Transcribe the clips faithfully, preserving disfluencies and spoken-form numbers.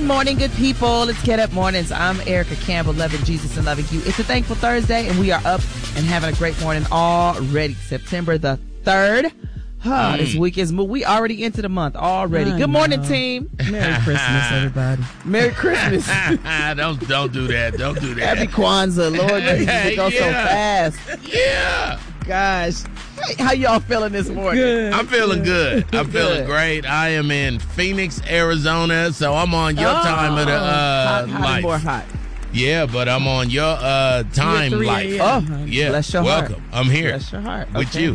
Good morning, good people. Let's Get Up Mornings. I'm Erica Campbell, loving Jesus and loving you. It's a Thankful Thursday, and we are up and having a great morning already. September the third. Oh, mm. This week is, we already into the month already. I Good know. morning, team. Merry Christmas, everybody. Merry Christmas. don't don't do that. Don't do that. Happy Kwanzaa. Lord Jesus, it goes yeah. so fast. Yeah. Gosh. Hey, how y'all feeling this morning? Good. I'm feeling good. I'm good. feeling great. I am in Phoenix, Arizona, so I'm on your oh, time of the uh, hot, hot life. More hot. Yeah, but I'm on your uh, time life. Oh, yeah. Bless your Welcome. heart. I'm here. Bless your heart. With okay. you.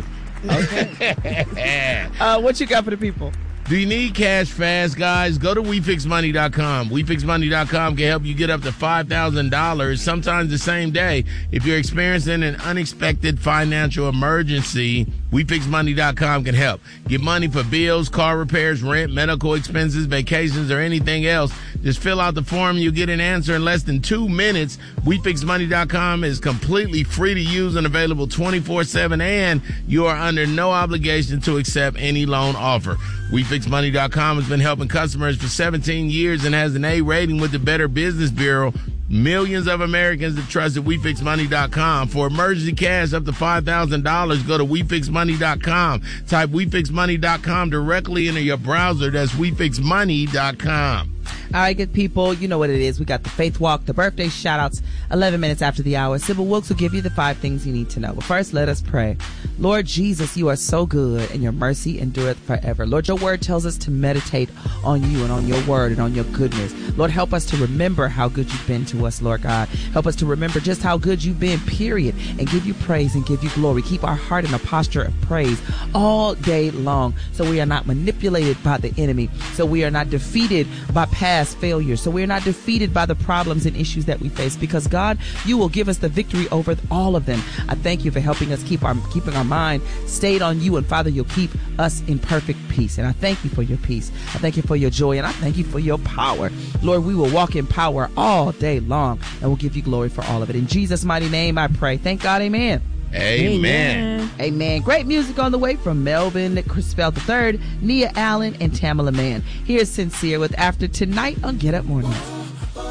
Okay. uh, what you got for the people? Do you need cash fast, guys? Go to we fix money dot com. we fix money dot com can help you get up to five thousand dollars, sometimes the same day. If you're experiencing an unexpected financial emergency, we fix money dot com can help. Get money for bills, car repairs, rent, medical expenses, vacations, or anything else. Just fill out the form. You'll get an answer in less than two minutes. we fix money dot com is completely free to use and available twenty-four seven, and you are under no obligation to accept any loan offer. we fix money dot com has been helping customers for seventeen years and has an A rating with the Better Business Bureau. Millions of Americans have trusted we fix money dot com. For emergency cash up to five thousand dollars, go to we fix money dot com. Type we fix money dot com directly into your browser. That's we fix money dot com. All right, good people, you know what it is. We got the Faith Walk, the birthday shout-outs, eleven minutes after the hour. Sybil Wilkes will give you the five things you need to know. But first, let us pray. Lord Jesus, you are so good, and your mercy endureth forever. Lord, your word tells us to meditate on you and on your word and on your goodness. Lord, help us to remember how good you've been to us, Lord God. Help us to remember just how good you've been, period, and give you praise and give you glory. Keep our heart in a posture of praise all day long so we are not manipulated by the enemy, so we are not defeated by past failures, so we're not defeated by the problems and issues that we face, because God, you will give us the victory over all of them. I thank you for helping us keep our keeping our mind stayed on you, and Father, you'll keep us in perfect peace. And I thank you for your peace. I thank you for your joy, and I thank you for your power. Lord, we will walk in power all day long, and we'll give you glory for all of it. In Jesus' mighty name I pray. Thank God, amen. Amen. Amen. Amen. Great music on the way from Melvin Crispell the third, Nia Allen, and Tamala Mann. Here's Sincere with After Tonight on Get Up Mornings.